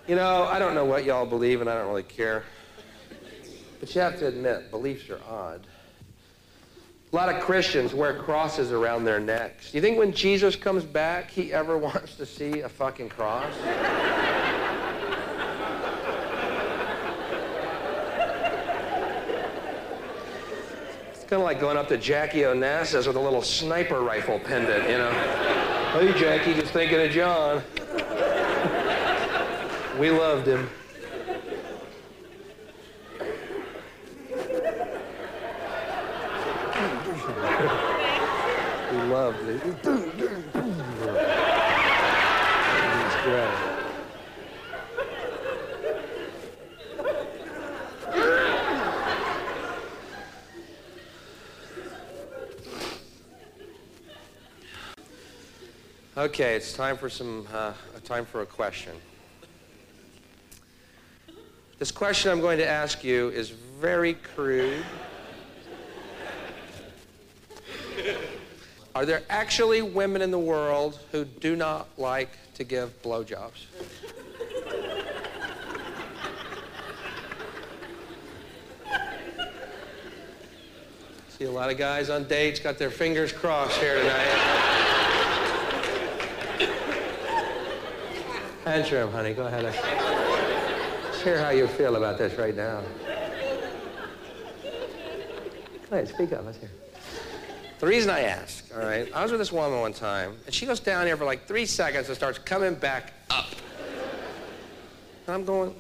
You know, I don't know what y'all believe, and I don't really care. But you have to admit, beliefs are odd. A lot of Christians wear crosses around their necks. Do you think when Jesus comes back, he ever wants to see a fucking cross? It's kind of like going up to Jackie Onassis with a little sniper rifle pendant, you know. Hey, Jackie, just thinking of John. We loved him. We loved him. He's great. Okay, it's time for a question. This question I'm going to ask you is very crude. Are there actually women in the world who do not like to give blowjobs? See a lot of guys on dates got their fingers crossed here tonight. Answer him, honey. Go ahead. Let's hear how you feel about this right now. Go ahead, speak up. Let's hear. The reason I ask, all right, I was with this woman one time, and she goes down here for like 3 seconds and starts coming back up. And I'm going,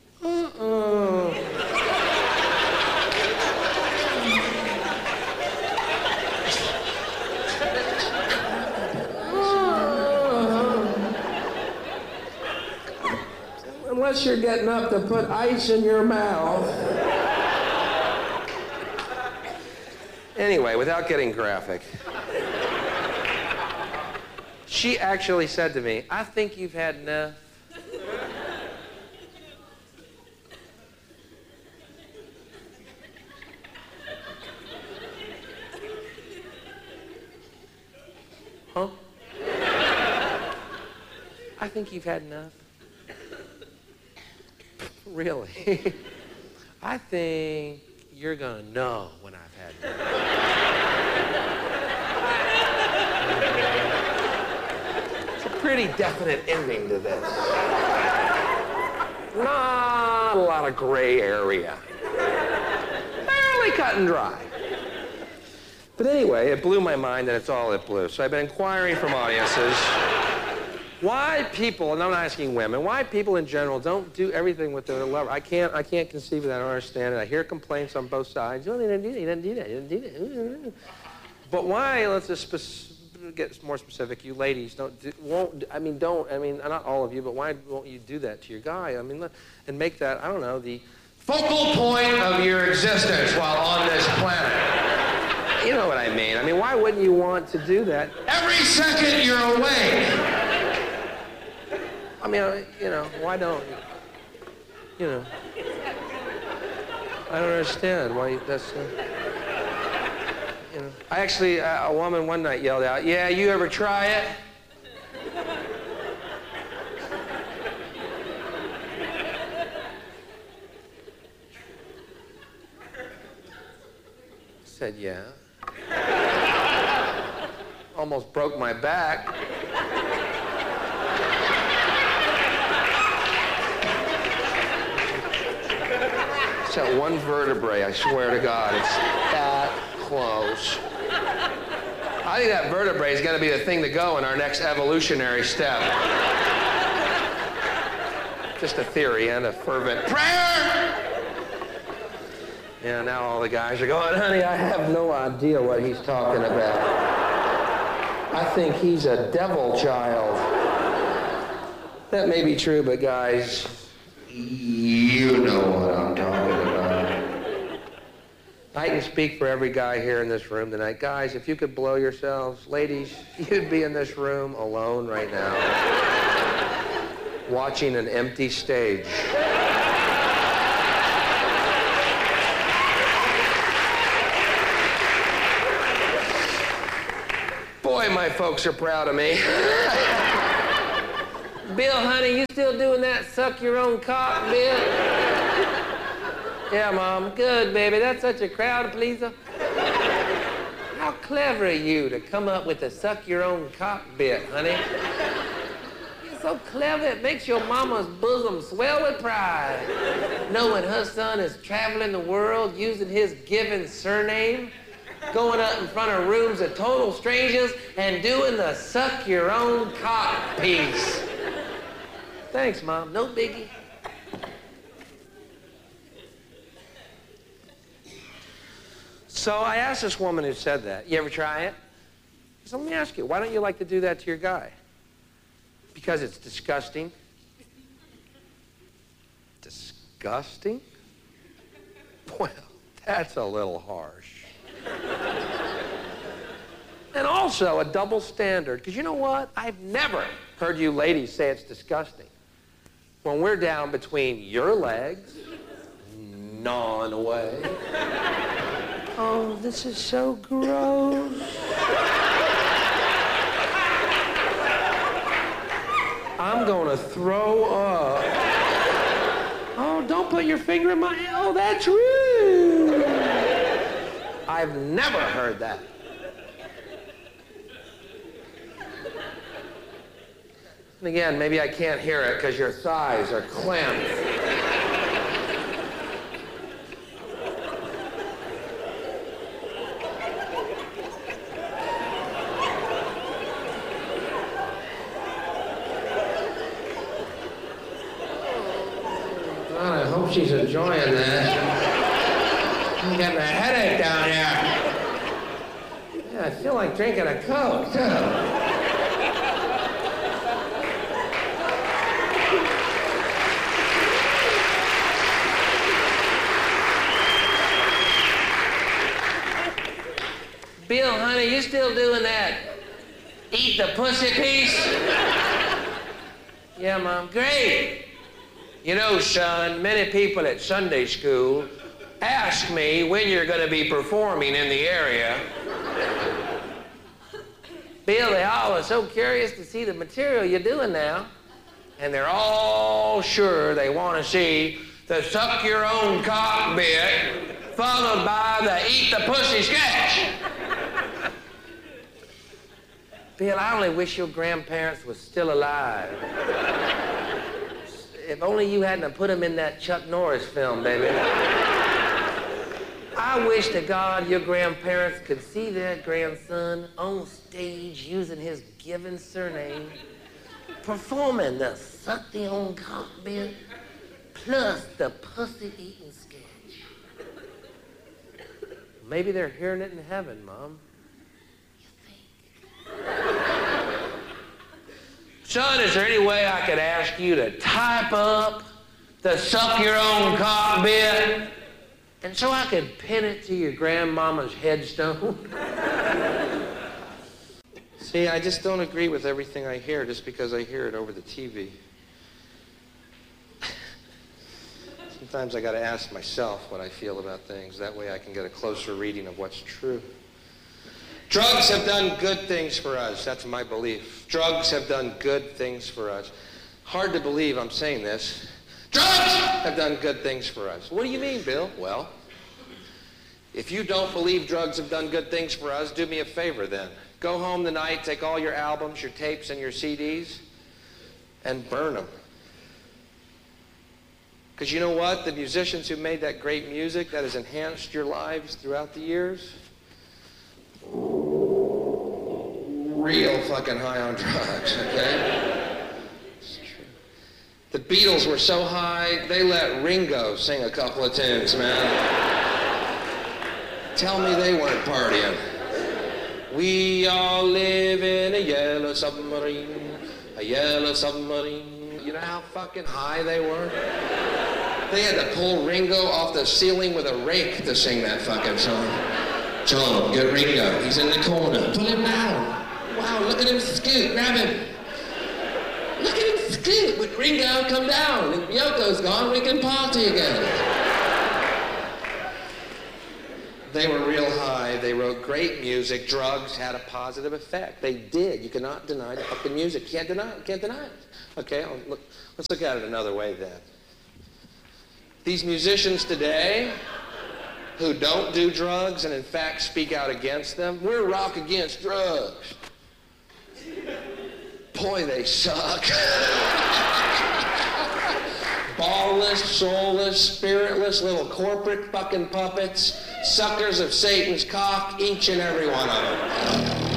unless you're getting up to put ice in your mouth. Anyway, without getting graphic, she actually said to me, I think you've had enough. Huh? I think you've had enough. Really? I think you're gonna know when I've had enough. It's a pretty definite ending to this. Not a lot of gray area. Fairly cut and dry. But anyway, it blew my mind, and it's all it blew. So I've been inquiring from audiences why people, and I'm not asking women, why people in general don't do everything with their lover. I can't conceive of that. I don't understand it. I hear complaints on both sides. Oh, they didn't do that. You didn't do that. You didn't do that. But why? Let's just get more specific. You ladies not all of you, but why won't you do that to your guy? I mean, and make that, I don't know, the focal point of your existence while on this planet. You know what I mean? I mean, why wouldn't you want to do that? Every second you're awake. I mean, you know, why don't, you know, I don't understand why that's, you know. I actually, a woman one night yelled out, yeah, you ever try it? I said, yeah. Almost broke my back. It's that one vertebrae, I swear to God, it's that close. I think that vertebrae is going to be the thing to go in our next evolutionary step. Just a theory and a fervent prayer. Yeah, now all the guys are going, honey, I have no idea what he's talking about. I think he's a devil child. That may be true, but guys, you know what I'm talking about. I can speak for every guy here in this room tonight. Guys, if you could blow yourselves, ladies, you'd be in this room alone right now, watching an empty stage. Boy, my folks are proud of me. Bill, honey, you still doing that suck your own cock, Bill? Yeah, Mom. Good, baby. That's such a crowd pleaser. How clever of you to come up with the suck your own cock bit, honey. You're so clever, it makes your mama's bosom swell with pride. Knowing her son is traveling the world using his given surname, going up in front of rooms of total strangers and doing the suck your own cock piece. Thanks, Mom. No biggie. So I asked this woman who said that, you ever try it? So let me ask you, why don't you like to do that to your guy? Because it's disgusting? Disgusting? Well, that's a little harsh. And also a double standard, because you know what? I've never heard you ladies say it's disgusting when we're down between your legs, gnawing away. Oh, this is so gross. I'm gonna throw up. Oh, don't put your finger in my... Oh, that's rude. I've never heard that. And again, maybe I can't hear it because your thighs are clamped. God, I hope she's enjoying this. I'm getting a headache down here. Yeah, I feel like drinking a Coke, too. Bill, honey, you still doing that eat the pussy piece? Yeah, Mom. Great. You know, son, many people at Sunday school ask me when you're going to be performing in the area. Bill, they all are so curious to see the material you're doing now. And they're all sure they want to see the suck your own cock bit followed by the eat the pussy sketch. Bill, I only wish your grandparents were still alive. If only you hadn't put them in that Chuck Norris film, baby. I wish to God your grandparents could see their grandson on stage using his given surname, performing the suck their own cock bit, plus the pussy eating sketch. Maybe they're hearing it in heaven, Mom. Son, is there any way I could ask you to type up the suck your own cock bit, and so I could pin it to your grandmama's headstone? See, I just don't agree with everything I hear just because I hear it over the TV. Sometimes I gotta ask myself what I feel about things. That way I can get a closer reading of what's true. Drugs have done good things for us. That's my belief. Drugs have done good things for us. Hard to believe I'm saying this. Drugs have done good things for us. What do you mean, Bill? Well, if you don't believe drugs have done good things for us, do me a favor then. Go home tonight, take all your albums, your tapes, and your CDs, and burn them. Because you know what? The musicians who made that great music that has enhanced your lives throughout the years, real fucking high on drugs, okay? It's true. The Beatles were so high, they let Ringo sing a couple of tunes, man. Tell me they weren't partying. We all live in a yellow submarine, a yellow submarine. You know how fucking high they were? They had to pull Ringo off the ceiling with a rake to sing that fucking song. John, get Ringo. He's in the corner. Pull him down. Wow, look at him scoot. Grab him. Look at him scoot. With Ringo, come down. If Yoko's gone, we can party again. They were real high. They wrote great music. Drugs had a positive effect. They did. You cannot deny the fucking music. You can't deny it. You can't deny it. Okay, let's look at it another way then. These musicians today who don't do drugs and in fact speak out against them, we're rock against drugs. Boy, they suck. Ballless, soulless, spiritless little corporate fucking puppets, suckers of Satan's cock, each and every one of them.